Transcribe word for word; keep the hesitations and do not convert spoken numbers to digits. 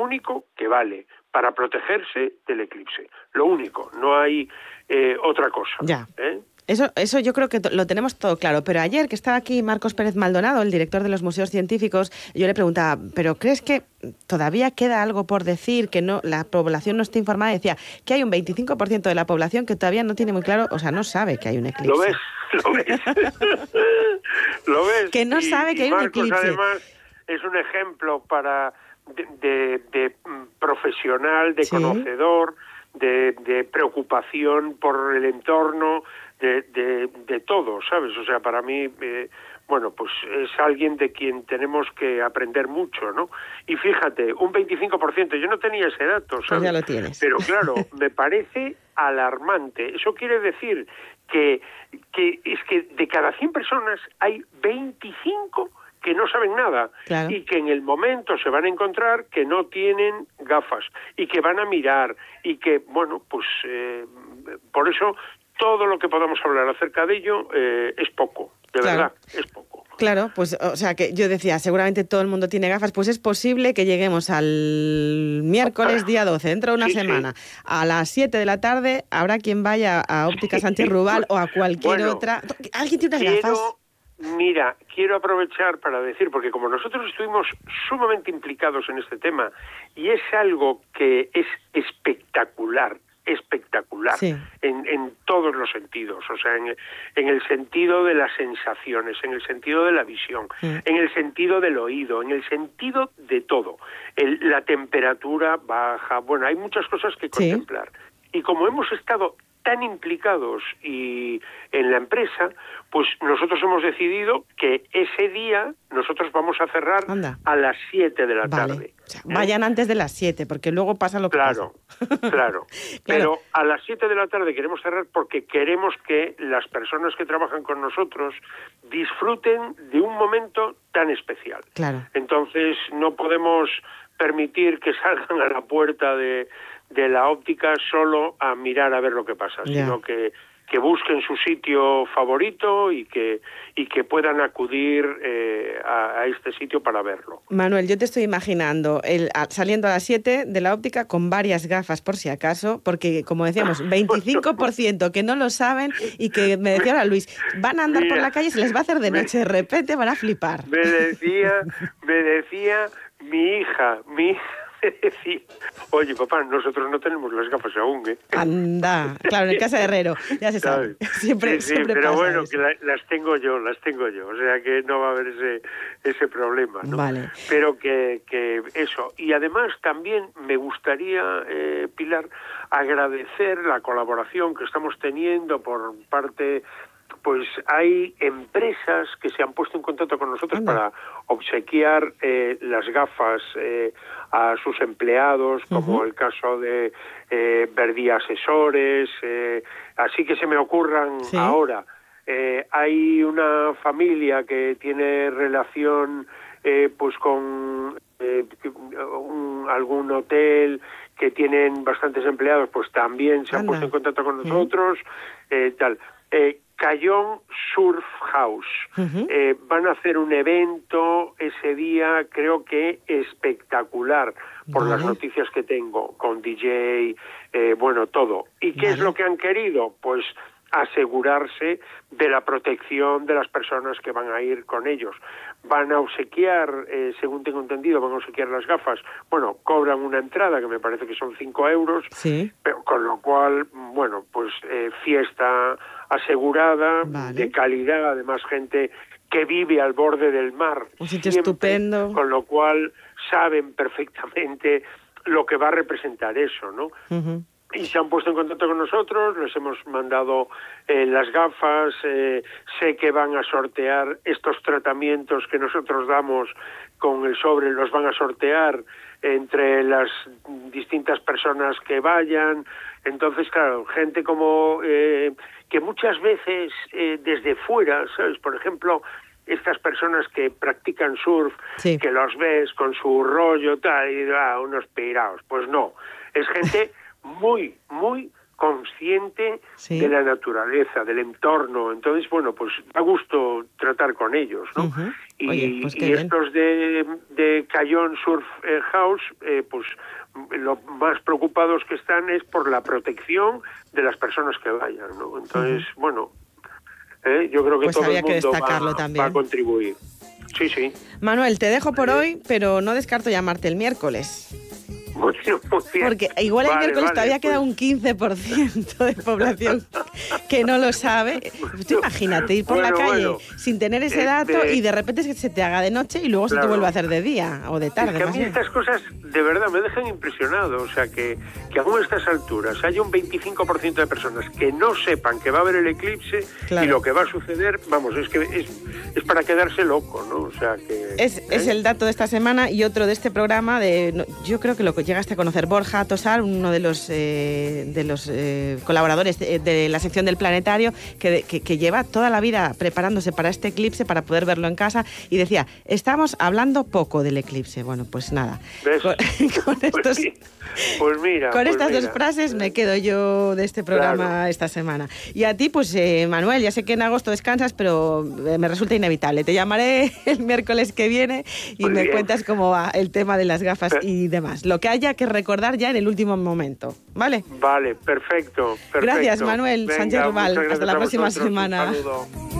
único que vale para protegerse del eclipse. Lo único, no hay eh, otra cosa. Ya. ¿eh? Eso, eso yo creo que lo tenemos todo claro, pero ayer que estaba aquí Marcos Pérez Maldonado, el director de los museos científicos, yo le preguntaba, ¿pero crees que todavía queda algo por decir, que no la población no está informada? Y decía que hay un veinticinco por ciento de la población que todavía no tiene muy claro, o sea, no sabe que hay un eclipse. ¿Lo ves? ¿Lo ves? ¿Lo ves? Que no y, sabe que y hay un Marcos, eclipse. Además, es un ejemplo para de, de, de profesional, de ¿Sí? conocedor, de, de preocupación por el entorno, de, de, de todo, ¿sabes? O sea, para mí, eh, bueno, pues es alguien de quien tenemos que aprender mucho, ¿no? Y fíjate, un veinticinco por ciento, yo no tenía ese dato, ¿sabes? Pues ya lo tienes. Pero claro, me parece alarmante. Eso quiere decir que, que es que de cada cien personas hay veinticinco que no saben nada, claro. Y que en el momento se van a encontrar que no tienen gafas y que van a mirar y que, bueno, pues eh, por eso todo lo que podamos hablar acerca de ello eh, es poco, de claro. verdad, es poco. Claro, pues, o sea, que yo decía, seguramente todo el mundo tiene gafas, pues es posible que lleguemos al miércoles día doce, dentro de una sí, semana, sí. a las siete de la tarde, habrá quien vaya a Ópticas Antirrubal o a cualquier bueno, otra. ¿Alguien tiene unas quiero... gafas? Mira, quiero aprovechar para decir, porque como nosotros estuvimos sumamente implicados en este tema, y es algo que es espectacular, espectacular, sí. en, en todos los sentidos, o sea, en, en el sentido de las sensaciones, en el sentido de la visión, sí. en el sentido del oído, en el sentido de todo. El, la temperatura baja, bueno, hay muchas cosas que sí. contemplar. Y como hemos estado tan implicados y en la empresa, pues nosotros hemos decidido que ese día nosotros vamos a cerrar Anda. a las siete de la vale. tarde. O sea, vayan ¿eh? antes de las siete, porque luego pasa lo que claro, pasa. Claro, claro. Pero a las siete de la tarde queremos cerrar porque queremos que las personas que trabajan con nosotros disfruten de un momento tan especial. Claro. Entonces no podemos permitir que salgan a la puerta de de la óptica solo a mirar a ver lo que pasa, yeah. sino que, que busquen su sitio favorito y que y que puedan acudir eh, a, a este sitio para verlo. Manuel, yo te estoy imaginando el, a, saliendo a las siete de la óptica con varias gafas por si acaso, porque como decíamos, veinticinco por ciento que no lo saben y que me decía ahora Luis, van a andar Mira, por la calle y se les va a hacer de noche, me, de repente van a flipar. Me decía, me decía mi hija, mi hija me decía, oye papá, nosotros no tenemos las gafas aún, ¿eh? Anda, claro, en el casa de Herrero, ya se sabe. Siempre, sí, sí, siempre pero pasa bueno, eso. que la, las tengo yo, las tengo yo, o sea que no va a haber ese ese problema, ¿no? Vale. Pero que, que eso, y además también me gustaría, eh, Pilar, agradecer la colaboración que estamos teniendo por parte... Pues hay empresas que se han puesto en contacto con nosotros Anda. para obsequiar eh, las gafas eh, a sus empleados, como uh-huh. el caso de eh, Verdía Asesores, eh, así que se me ocurran ¿Sí? ahora. Eh, hay una familia que tiene relación eh, pues con eh, un, algún hotel que tienen bastantes empleados, pues también se Anda. han puesto en contacto con nosotros, uh-huh. eh, tal. Eh, Cayón Surf House. Uh-huh. Eh, van a hacer un evento ese día, creo que espectacular, por vale. las noticias que tengo, con D J, eh, bueno, todo. ¿Y qué vale. es lo que han querido? Pues asegurarse de la protección de las personas que van a ir con ellos. Van a obsequiar, eh, según tengo entendido, van a obsequiar las gafas. Bueno, cobran una entrada que me parece que son cinco euros, sí. pero con lo cual, bueno, pues eh, fiesta asegurada, vale. de calidad, además gente que vive al borde del mar. Un sitio siempre, estupendo. Con lo cual saben perfectamente lo que va a representar eso, ¿no? Uh-huh. Y se han puesto en contacto con nosotros, les hemos mandado eh, las gafas, eh, sé que van a sortear estos tratamientos que nosotros damos con el sobre, los van a sortear entre las distintas personas que vayan. Entonces, claro, gente como eh, que muchas veces eh, desde fuera, ¿sabes? Por ejemplo, estas personas que practican surf, sí. que los ves con su rollo tal, y ah, unos piraos. Pues no, es gente muy, muy consciente sí. de la naturaleza, del entorno. Entonces, bueno, pues da gusto tratar con ellos, ¿no? Uh-huh. Y, Oye, pues qué y bien. estos de, de Cayón Surf eh, House, eh, pues lo más preocupados que están es por la protección de las personas que vayan, ¿no? Entonces, uh-huh. bueno, eh, yo creo que pues todo había el mundo que va, también. va a contribuir. Sí, sí. Manuel, te dejo por eh. hoy, pero no descarto llamarte el miércoles. Muy bien, muy bien. Porque igual el vale, miércoles vale, todavía pues... queda un quince por ciento de población que no lo sabe. Tú imagínate ir por bueno, la calle bueno. sin tener ese dato este... y de repente se te haga de noche y luego claro. se te vuelve a hacer de día o de tarde. Es que a mí estas cosas de verdad me dejan impresionado. O sea, que, que aún a estas alturas haya un veinticinco por ciento de personas que no sepan que va a haber el eclipse claro. y lo que va a suceder, vamos, es que es, es para quedarse loco, ¿no? O sea, que... Es, ¿eh? es el dato de esta semana y otro de este programa de, yo creo que lo que llegaste a conocer, Borja Tosar, uno de los eh, de los eh, colaboradores de, de la sección del Planetario, que, que, que lleva toda la vida preparándose para este eclipse, para poder verlo en casa, y decía, estamos hablando poco del eclipse. Bueno, pues nada. ¿Ves? Con, con estos, pues, sí. pues mira, con pues estas mira. dos frases me quedo yo de este programa claro. esta semana. Y a ti, pues eh, Manuel, ya sé que en agosto descansas, pero me resulta inevitable. Te llamaré el miércoles que viene y Muy me bien. cuentas cómo va el tema de las gafas y demás. Lo que haya que recordar ya en el último momento, ¿vale? Vale, perfecto. perfecto. Gracias, Manuel Venga, Sánchez Rumal. Hasta la próxima vosotros. semana. Un saludo.